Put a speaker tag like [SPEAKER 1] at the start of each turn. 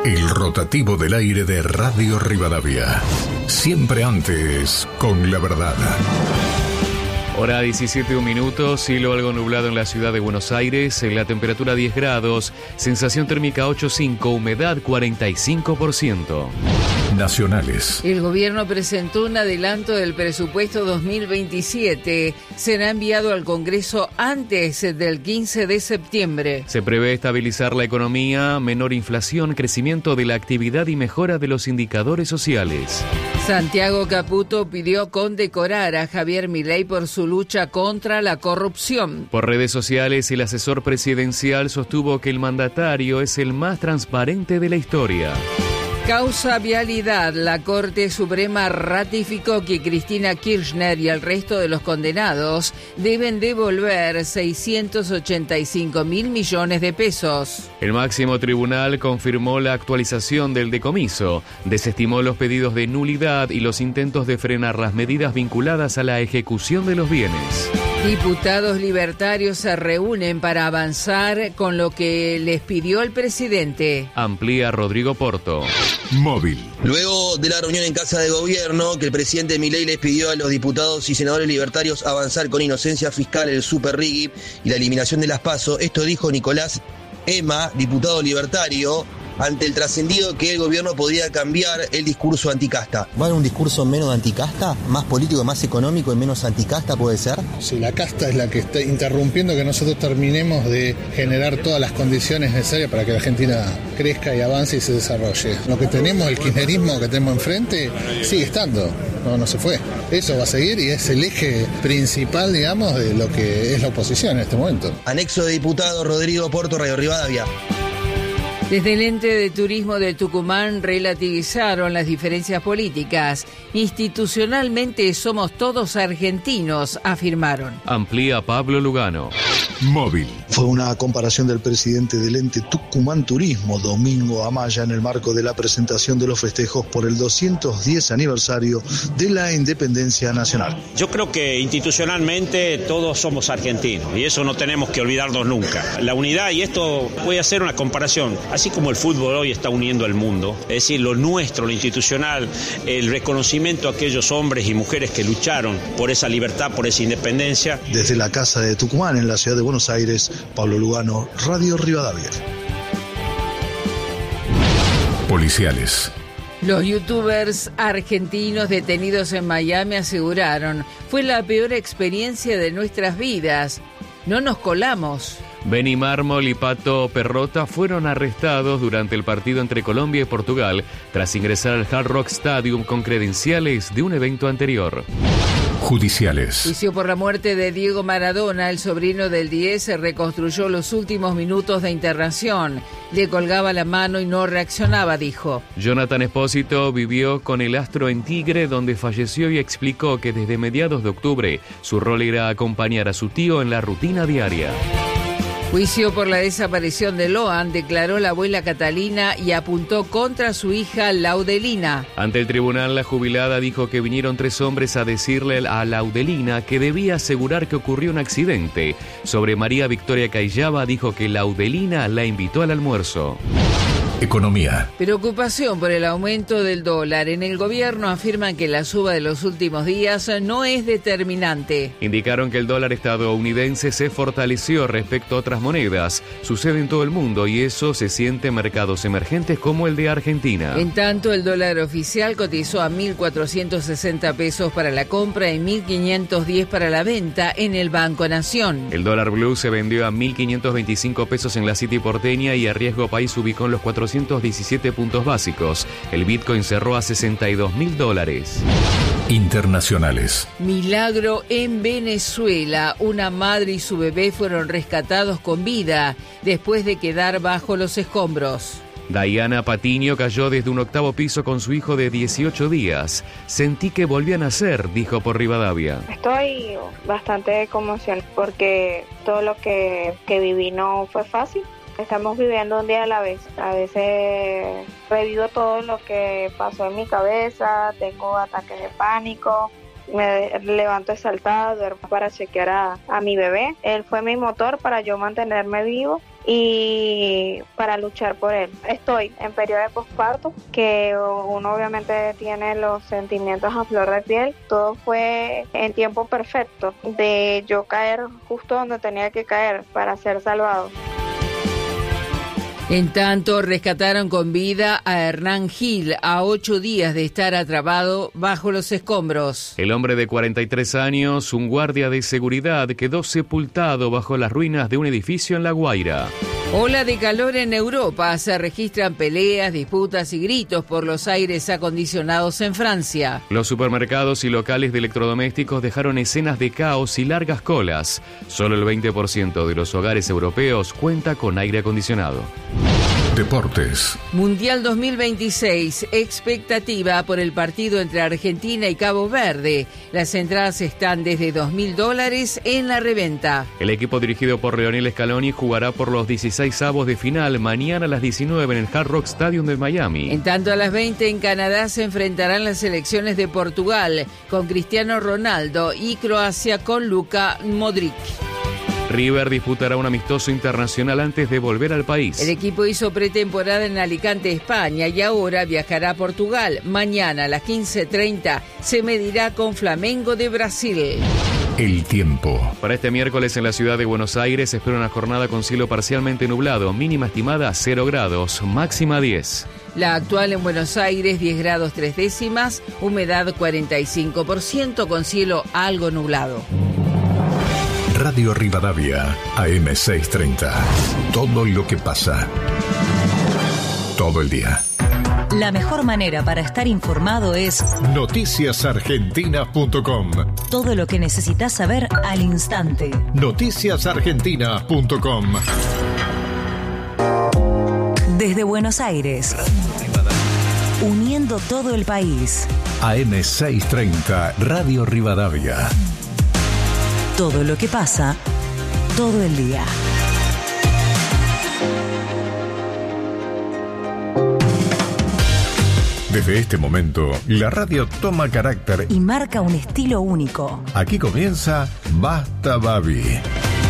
[SPEAKER 1] El rotativo del aire de Radio Rivadavia. Siempre antes, con la verdad.
[SPEAKER 2] Hora 17 minutos, cielo algo nublado en la ciudad de Buenos Aires, la temperatura 10 grados, sensación térmica 8,5, humedad 45%.
[SPEAKER 1] Nacionales.
[SPEAKER 3] El gobierno presentó un adelanto del presupuesto 2027. Será enviado al Congreso antes del 15 de septiembre.
[SPEAKER 2] Se prevé estabilizar la economía, menor inflación, crecimiento de la actividad y mejora de los indicadores sociales.
[SPEAKER 3] Santiago Caputo pidió condecorar a Javier Milei por su lucha contra la corrupción.
[SPEAKER 2] Por redes sociales, el asesor presidencial sostuvo que el mandatario es el más transparente de la historia.
[SPEAKER 3] Causa vialidad. La Corte Suprema ratificó que Cristina Kirchner y el resto de los condenados deben devolver 685.000 millones de pesos.
[SPEAKER 2] El máximo tribunal confirmó la actualización del decomiso, desestimó los pedidos de nulidad y los intentos de frenar las medidas vinculadas a la ejecución de los bienes.
[SPEAKER 3] Diputados libertarios se reúnen para avanzar con lo que les pidió el presidente.
[SPEAKER 2] Amplía Rodrigo Porto.
[SPEAKER 1] Móvil.
[SPEAKER 4] Luego de la reunión en Casa de Gobierno, que el presidente Milei les pidió a los diputados y senadores libertarios avanzar con inocencia fiscal, el Super Riggi y la eliminación de las PASO, esto dijo Nicolás Ema, diputado libertario, ante el trascendido que el gobierno podía cambiar el discurso anticasta.
[SPEAKER 5] ¿Va a haber un discurso menos anticasta, más político, más económico y menos anticasta, puede ser?
[SPEAKER 6] Si la casta es la que está interrumpiendo que nosotros terminemos de generar todas las condiciones necesarias para que la Argentina crezca y avance y se desarrolle. Lo que tenemos, el kirchnerismo que tenemos enfrente, sigue estando, no se fue. Eso va a seguir y es el eje principal, digamos, de lo que es la oposición en este momento.
[SPEAKER 4] Anexo de diputado Rodrigo Porto, Radio Rivadavia.
[SPEAKER 3] Desde el ente de turismo de Tucumán relativizaron las diferencias políticas. Institucionalmente somos todos argentinos, afirmaron.
[SPEAKER 2] Amplía Pablo Lugano.
[SPEAKER 1] Móvil.
[SPEAKER 7] Fue una comparación del presidente del ente Tucumán Turismo, Domingo Amaya, en el marco de la presentación de los festejos por el 210 aniversario de la independencia nacional.
[SPEAKER 8] Yo creo que institucionalmente todos somos argentinos y eso no tenemos que olvidarnos nunca. La unidad, y esto voy a hacer una comparación, así como el fútbol hoy está uniendo al mundo, es decir, lo nuestro, lo institucional, el reconocimiento a aquellos hombres y mujeres que lucharon por esa libertad, por esa independencia.
[SPEAKER 7] Desde la Casa de Tucumán, en la ciudad de Buenos Aires, Pablo Lugano, Radio Rivadavia.
[SPEAKER 1] Policiales.
[SPEAKER 3] Los youtubers argentinos detenidos en Miami aseguraron: fue la peor experiencia de nuestras vidas. No nos colamos.
[SPEAKER 2] Benny Mármol y Pato Perrota fueron arrestados durante el partido entre Colombia y Portugal tras ingresar al Hard Rock Stadium con credenciales de un evento anterior.
[SPEAKER 1] Judiciales.
[SPEAKER 3] Juicio por la muerte de Diego Maradona. El sobrino del 10 se reconstruyó los últimos minutos de internación. Le colgaba la mano y no reaccionaba, dijo.
[SPEAKER 2] Jonathan Espósito vivió con el astro en Tigre, donde falleció, y explicó que desde mediados de octubre su rol era acompañar a su tío en la rutina diaria.
[SPEAKER 3] Juicio por la desaparición de Loan, declaró la abuela Catalina y apuntó contra su hija Laudelina.
[SPEAKER 2] Ante el tribunal, la jubilada dijo que vinieron 3 hombres a decirle a Laudelina que debía asegurar que ocurrió un accidente. Sobre María Victoria Cayaba, dijo que Laudelina la invitó al almuerzo.
[SPEAKER 1] Economía.
[SPEAKER 3] Preocupación por el aumento del dólar. En el gobierno afirman que la suba de los últimos días no es determinante.
[SPEAKER 2] Indicaron que el dólar estadounidense se fortaleció respecto a otras monedas. Sucede en todo el mundo y eso se siente en mercados emergentes como el de Argentina.
[SPEAKER 3] En tanto, el dólar oficial cotizó a 1.460 pesos para la compra y 1.510 para la venta en el Banco Nación.
[SPEAKER 2] El dólar blue se vendió a 1.525 pesos en la City porteña y a riesgo país ubicó en los 417 puntos básicos. El Bitcoin cerró a $62.000.
[SPEAKER 1] Internacionales.
[SPEAKER 3] Milagro en Venezuela. Una madre y su bebé fueron rescatados con vida después de quedar bajo los escombros.
[SPEAKER 2] Diana Patiño cayó desde un 8º piso con su hijo de 18 días. Sentí que volví a nacer, dijo por Rivadavia.
[SPEAKER 9] Estoy bastante conmocionada porque todo lo que viví no fue fácil. Estamos viviendo un día a la vez. A veces revivo todo lo que pasó en mi cabeza, tengo ataques de pánico, me levanto exaltada, duermo para chequear a mi bebé. Él fue mi motor para yo mantenerme vivo y para luchar por él. Estoy en periodo de posparto, que uno obviamente tiene los sentimientos a flor de piel. Todo fue en tiempo perfecto de yo caer justo donde tenía que caer para ser salvado.
[SPEAKER 3] En tanto, rescataron con vida a Hernán Gil a 8 días de estar atrapado bajo los escombros.
[SPEAKER 2] El hombre de 43 años, un guardia de seguridad, quedó sepultado bajo las ruinas de un edificio en La Guaira.
[SPEAKER 3] Ola de calor en Europa. Se registran peleas, disputas y gritos por los aires acondicionados en Francia.
[SPEAKER 2] Los supermercados y locales de electrodomésticos dejaron escenas de caos y largas colas. Solo el 20% de los hogares europeos cuenta con aire acondicionado.
[SPEAKER 1] Deportes.
[SPEAKER 3] Mundial 2026. Expectativa por el partido entre Argentina y Cabo Verde. Las entradas están desde $2.000 en la reventa.
[SPEAKER 2] El equipo dirigido por Lionel Scaloni jugará por los 16avos de final mañana a las 19 en el Hard Rock Stadium de Miami.
[SPEAKER 3] En tanto, a las 20 en Canadá se enfrentarán las selecciones de Portugal con Cristiano Ronaldo y Croacia con Luka Modric.
[SPEAKER 2] River disputará un amistoso internacional antes de volver al país.
[SPEAKER 3] El equipo hizo pretemporada en Alicante, España, y ahora viajará a Portugal. Mañana a las 15:30 se medirá con Flamengo de Brasil.
[SPEAKER 1] El tiempo.
[SPEAKER 2] Para este miércoles en la ciudad de Buenos Aires se espera una jornada con cielo parcialmente nublado, mínima estimada 0 grados, máxima 10.
[SPEAKER 3] La actual en Buenos Aires, 10 grados 3 décimas, humedad 45%, con cielo algo nublado.
[SPEAKER 1] Radio Rivadavia, AM 630. Todo lo que pasa. Todo el día.
[SPEAKER 10] La mejor manera para estar informado es
[SPEAKER 1] noticiasargentina.com.
[SPEAKER 10] Todo lo que necesitas saber al instante.
[SPEAKER 1] Noticiasargentina.com.
[SPEAKER 10] Desde Buenos Aires, uniendo todo el país.
[SPEAKER 1] AM 630, Radio Rivadavia.
[SPEAKER 10] Todo lo que pasa, todo el día.
[SPEAKER 1] Desde este momento, la radio toma carácter
[SPEAKER 10] y marca un estilo único.
[SPEAKER 1] Aquí comienza Basta Babi.